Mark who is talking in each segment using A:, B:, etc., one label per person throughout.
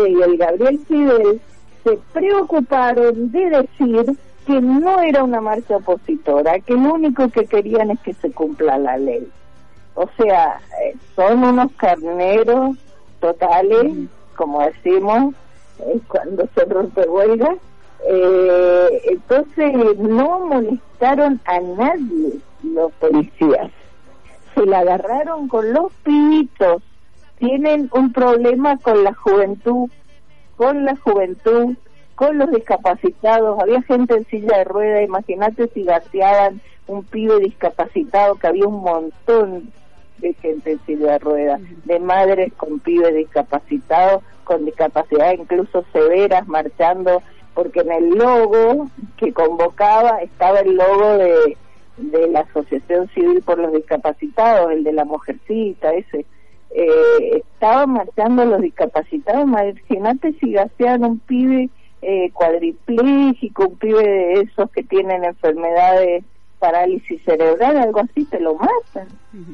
A: y el Gabriel Fidel se preocuparon de decir que no era una marcha opositora, que lo único que querían es que se cumpla la ley. O sea, son unos carneros totales, como decimos, cuando se rompe huelga. Entonces no molestaron a nadie los policías, se la agarraron con los pibitos. Tienen un problema con la juventud, con los discapacitados. Había gente en silla de ruedas, imagínate si gaseaban un pibe discapacitado, que había un montón de gente en silla de ruedas, de madres con pibes discapacitados, con discapacidades incluso severas, marchando, porque en el logo que convocaba estaba el logo de la Asociación Civil por los Discapacitados, el de la mujercita, ese. Estaban marchando los discapacitados. Imagínate si gaseaban un pibe cuadripléjico, un pibe de esos que tienen enfermedades, parálisis cerebral, algo así, te lo matan.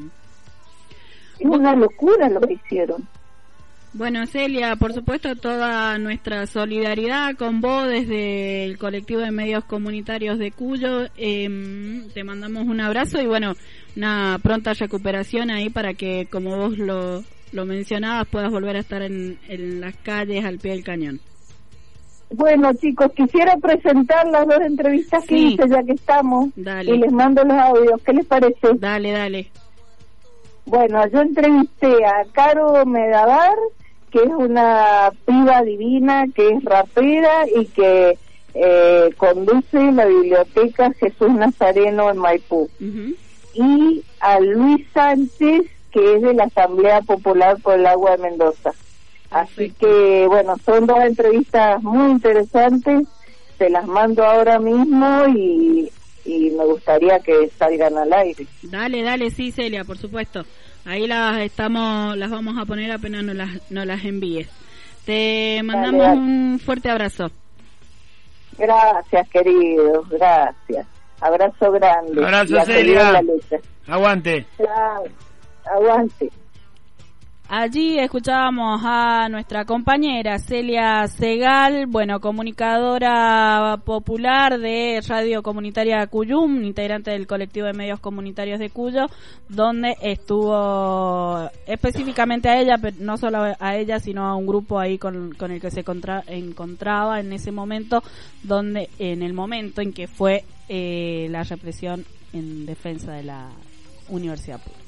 A: Es una locura lo que hicieron.
B: Bueno, Celia, por supuesto, toda nuestra solidaridad con vos desde el colectivo de medios comunitarios de Cuyo. Te mandamos un abrazo y, bueno, una pronta recuperación ahí para que, como vos lo mencionabas, puedas volver a estar en las calles al pie del cañón.
A: Bueno, chicos, quisiera presentar las 2 entrevistas que hice, ya que estamos.
B: Dale.
A: Y les mando los audios. ¿Qué les parece?
B: Dale.
A: Bueno, yo entrevisté a Caro Medavar, que es una piba divina, que es rapera y que conduce la biblioteca Jesús Nazareno en Maipú. Y a Luis Sánchez, que es de la Asamblea Popular por el Agua de Mendoza. Así que, bueno, son 2 entrevistas muy interesantes, se las mando ahora mismo y me gustaría que salgan al aire.
B: Dale, sí, Celia, por supuesto. Ahí las vamos a poner apenas nos las envíes. Te mandamos un fuerte abrazo.
A: Gracias, queridos, gracias. Abrazo grande.
C: Abrazo, Celia. Aguante.
A: Chao. Aguante.
B: Allí escuchábamos a nuestra compañera Celia Segal, bueno, comunicadora popular de Radio Comunitaria Cuyum, integrante del colectivo de medios comunitarios de Cuyo, donde estuvo específicamente a ella, pero no solo a ella, sino a un grupo ahí con el que se encontraba en ese momento, en el momento en que fue la represión en defensa de la universidad pública.